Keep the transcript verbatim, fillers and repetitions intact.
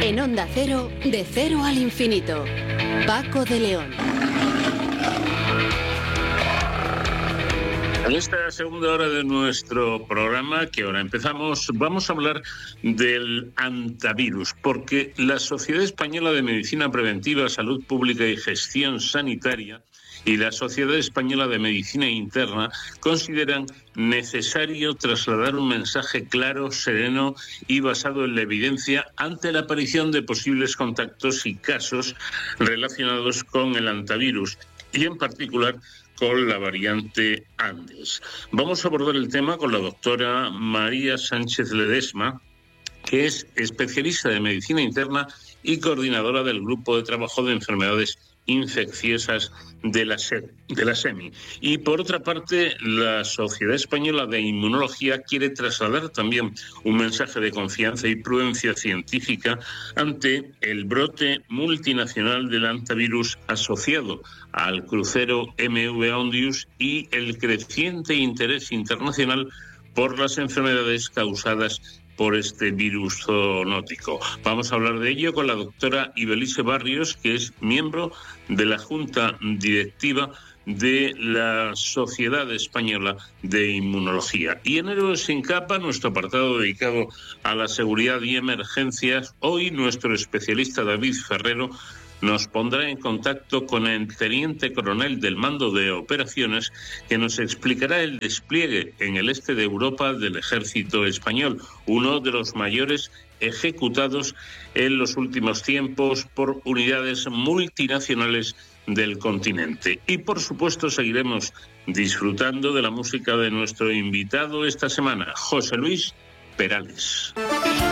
En Onda Cero, de cero al infinito. Paco de León. En esta segunda hora de nuestro programa, que ahora empezamos, vamos a hablar del antivirus, porque la Sociedad Española de Medicina Preventiva, Salud Pública y Gestión Sanitaria y la Sociedad Española de Medicina Interna consideran necesario trasladar un mensaje claro, sereno y basado en la evidencia ante la aparición de posibles contactos y casos relacionados con el antivirus y, en particular, con la variante Andes. Vamos a abordar el tema con la doctora María Sánchez Ledesma, que es especialista de medicina interna y coordinadora del Grupo de Trabajo de Enfermedades Infecciosas de la, de la SEMI. Y por otra parte, la Sociedad Española de Inmunología quiere trasladar también un mensaje de confianza y prudencia científica ante el brote multinacional del antivirus asociado al crucero M V Ondius y el creciente interés internacional por las enfermedades causadas por este virus zoonótico. Vamos a hablar de ello con la doctora Ibelice Barrios, que es miembro de la Junta Directiva de la Sociedad Española de Inmunología. Y en Héroes sin Capa, nuestro apartado dedicado a la seguridad y emergencias, hoy nuestro especialista David Ferrero nos pondrá en contacto con el teniente coronel del Mando de Operaciones, que nos explicará el despliegue en el este de Europa del ejército español, uno de los mayores ejecutados en los últimos tiempos por unidades multinacionales del continente. Y por supuesto seguiremos disfrutando de la música de nuestro invitado esta semana, José Luis Perales.